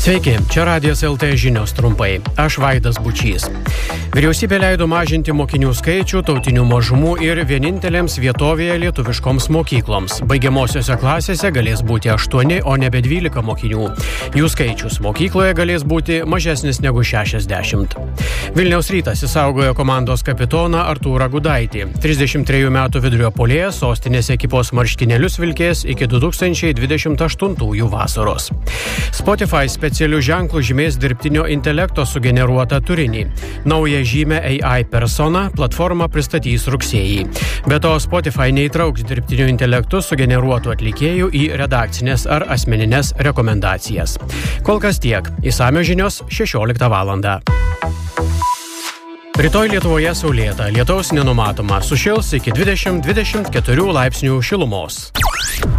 Sveiki, čia Radijas LT žinios trumpai. Aš Vaidas Bučys. Vyriausybė leido mažinti mokinių skaičių tautinių mažumų ir vienintelėms vietovėje lietuviškoms mokykloms. Baigiamosiose klasėse galės būti 8, o nebe 12 mokinių. Jų skaičius mokykloje galės būti mažesnis negu 60. Vilniaus Rytas išsaugojo komandos kapitoną Artūrą Gudaitį. 33 metų vidurio puolėjas sostinės ekipos marškinėlius vilkės iki 2028 vasaros. Spotify specialių ženklų žymės dirbtinio intelekto sugeneruotą turinį. Naują žymę AI persona platforma pristatys rugsėjį. Be to, Spotify neįtrauks dirbtinio intelektų sugeneruotų atlikėjų į redakcinės ar asmenines rekomendacijas. Kol kas tiek. Išsamios žinios 16 valandą. Rytoj Lietuvoje saulėta, lietaus nenumatoma, sušils iki 20-24 laipsnių šilumos.